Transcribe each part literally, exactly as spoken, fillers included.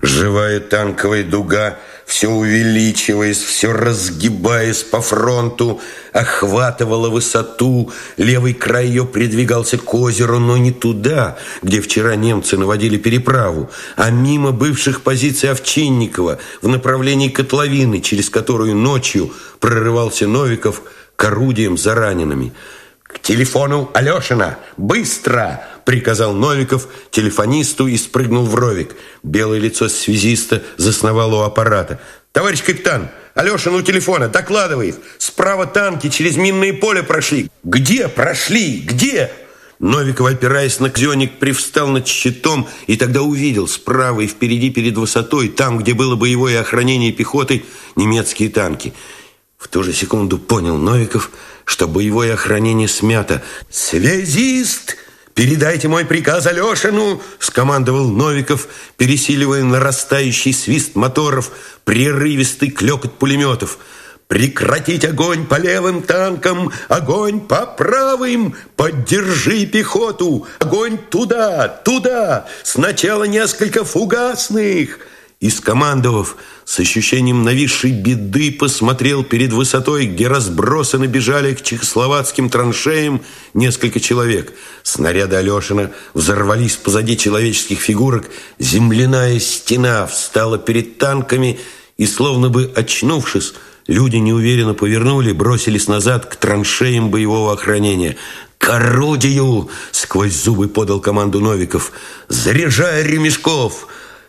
Живая танковая дуга, все увеличиваясь, все разгибаясь по фронту, охватывала высоту. Левый край ее придвигался к озеру, но не туда, где вчера немцы наводили переправу, а мимо бывших позиций Овчинникова в направлении котловины, через которую ночью прорывался Новиков к орудиям за ранеными. «К телефону Алешина! Быстро!» — приказал Новиков телефонисту и спрыгнул в ровик. Белое лицо связиста засновало у аппарата. «Товарищ капитан, Алешин у телефона, докладывай их. Справа танки через минное поле прошли». «Где прошли? Где?» Новиков, опираясь на кзённик, привстал над щитом и тогда увидел справа и впереди перед высотой, там, где было боевое охранение пехоты, немецкие танки. В ту же секунду понял Новиков, что боевое охранение смято. «Связист! Передайте мой приказ Алешину!» — скомандовал Новиков, пересиливая нарастающий свист моторов, прерывистый клёкот пулеметов. «Прекратить огонь по левым танкам! Огонь по правым! Поддержи пехоту! Огонь туда, туда! Сначала несколько фугасных!» И, скомандовав, с ощущением нависшей беды, посмотрел перед высотой, где разбросаны бежали к чехословацким траншеям несколько человек. Снаряды Алешина взорвались позади человеческих фигурок. Земляная стена встала перед танками, и, словно бы очнувшись, люди неуверенно повернули, бросились назад к траншеям боевого охранения. «К орудию!» — сквозь зубы подал команду Новиков. «Заряжай ремешков!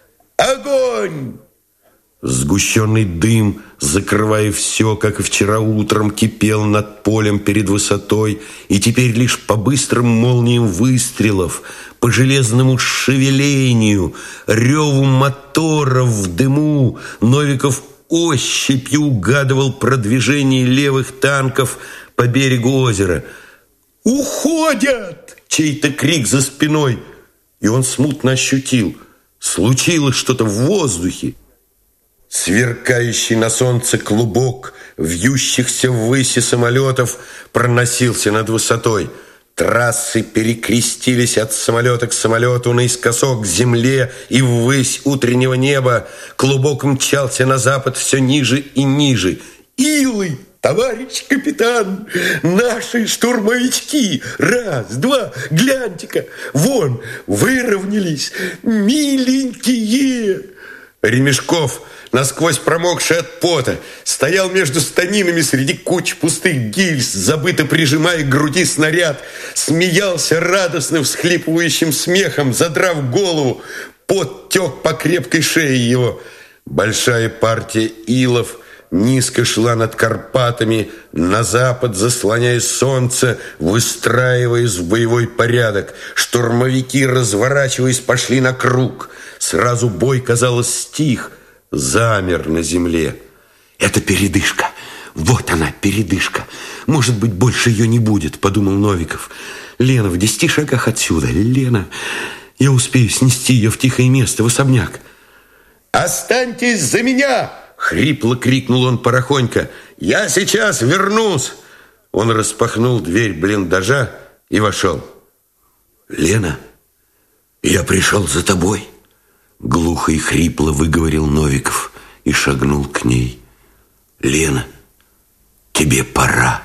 Огонь!» Сгущенный дым, закрывая все, как и вчера утром, кипел над полем перед высотой, и теперь лишь по быстрым молниям выстрелов, по железному шевелению, реву моторов в дыму Новиков ощупью угадывал продвижение левых танков по берегу озера. «Уходят!» — чей-то крик за спиной, и он смутно ощутил — случилось что-то в воздухе. Сверкающий на солнце клубок вьющихся ввыси самолетов проносился над высотой. Трассы перекрестились от самолета к самолету, наискосок к земле и ввысь утреннего неба. Клубок мчался на запад все ниже и ниже. «Илы! Товарищ капитан, наши штурмовички! Раз, два, гляньте-ка! Вон, выровнялись! Миленькие!» Ремешков, насквозь промокший от пота, стоял между станинами среди куч пустых гильз, забыто прижимая к груди снаряд, смеялся радостно всхлипывающим смехом, задрав голову. Пот тек по крепкой шее его. Большая партия илов низко шла над Карпатами, на запад, заслоняя солнце, выстраиваясь в боевой порядок. Штурмовики, разворачиваясь, пошли на круг. Сразу бой, казалось, стих, замер на земле. «Это передышка. Вот она, передышка. Может быть, больше ее не будет», — подумал Новиков. «Лена в десяти шагах отсюда. Лена, я успею снести ее в тихое место, в особняк». «Останьтесь за меня!» — хрипло крикнул он порохонько. «Я сейчас вернусь!» Он распахнул дверь блиндажа и вошел. «Лена, я пришел за тобой!» Глухо и хрипло выговорил Новиков и шагнул к ней. «Лена, тебе пора!»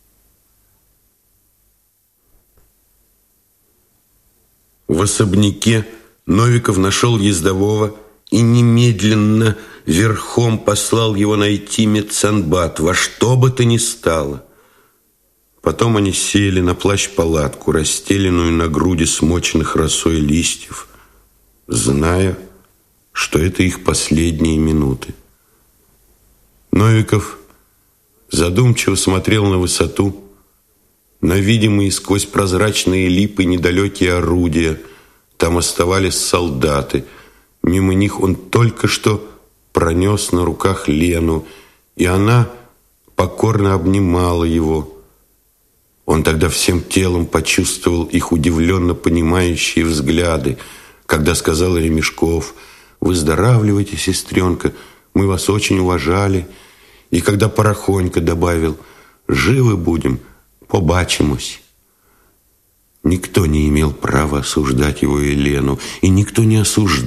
В особняке Новиков нашел ездового и немедленно верхом послал его найти медсанбат во что бы то ни стало. Потом они сели на плащ-палатку, расстеленную на груди смоченных росой листьев, зная, что это их последние минуты. Новиков задумчиво смотрел на высоту, на видимые сквозь прозрачные липы недалекие орудия. Там оставались солдаты. Мимо них он только что пронес на руках Лену, и она покорно обнимала его. Он тогда всем телом почувствовал их удивленно понимающие взгляды, когда сказал Ремешков: «Выздоравливайте, сестренка, мы вас очень уважали». И когда Порохонько добавил: «Живы будем, побачимось». Никто не имел права осуждать его и Лену, и никто не осуждал.